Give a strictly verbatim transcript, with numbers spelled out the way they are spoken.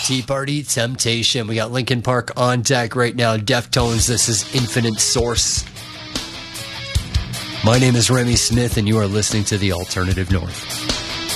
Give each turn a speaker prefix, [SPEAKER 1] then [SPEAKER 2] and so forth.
[SPEAKER 1] Tea Party Temptation. We got Linkin Park on deck right now. Deftones, this is Infinite Source. My name is Remy Smith, and you are listening to The Alternative North.